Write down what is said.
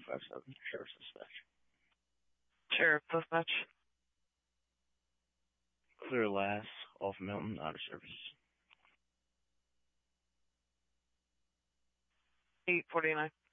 257, Sheriff's Dispatch. Sheriff Dispatch. Clear Lass, off Mountain, out of service. 849.